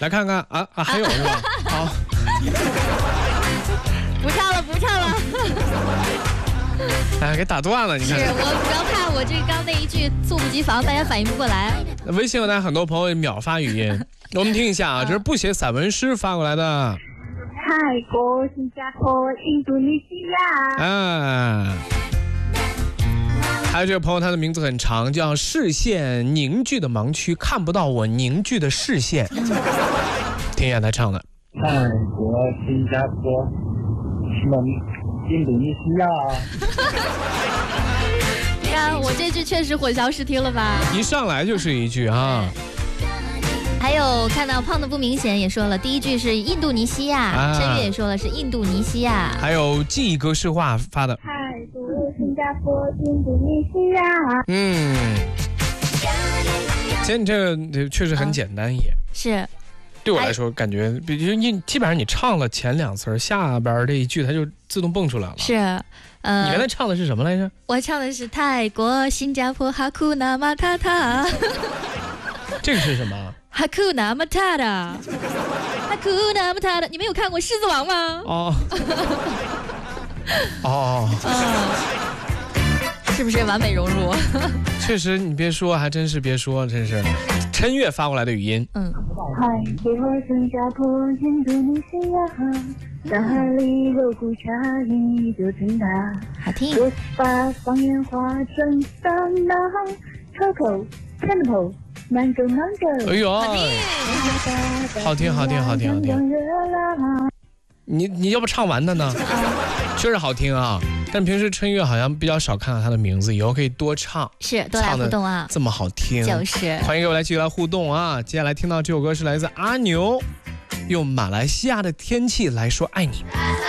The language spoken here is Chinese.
来看看啊，还有是吧？好， 不唱了。 哎，给打断了，你看。 是我主要怕我这刚那一句猝不及防，大家反应不过来。 微信有很多朋友秒发语音，我们听一下啊，这是不写散文诗发过来的。 泰国、新加坡、印度尼西亚。 还有这个朋友，他的名字很长，叫视线凝聚的盲区，看不到我凝聚的视线。听一下他唱的。 泰国、新加坡、印度尼西亚。 你看我这句确实混淆视听了吧？ 一上来就是一句啊。 还有看到胖的不明显也说了，第一句是印度尼西亚，陈月也说了是印度尼西亚。 还有记忆格式化发的。 泰国、新加坡、印度尼西亚。 其实你这个确实很简单也。 是。 对我来说，感觉基本上你唱了前2词，下边这一句它就自动蹦出来了。 是， 你刚才唱的是什么来着？ 我唱的是泰国、新加坡哈库纳马塔塔。 这个是什么？ 哈库纳马塔塔，哈库纳马塔塔。你们有看过《狮子王》吗？是不是完美融入？ 确实，你别说，还真是别说，真是。陈月发过来的语音。 泰国、新加坡、印度尼西亚，大海里有股茶饮就真大。 好听。 我把放烟花正上脑，可口 pineapple mango。 哎呦，好听。你要不唱完的呢？确实好听啊。但平时春月好像比较少看到他的名字，以后可以多唱， 是多来互动啊， 这么好听， 就是欢迎各位继续来互动啊！接下来听到这首歌是来自阿牛，用马来西亚的天气来说爱你。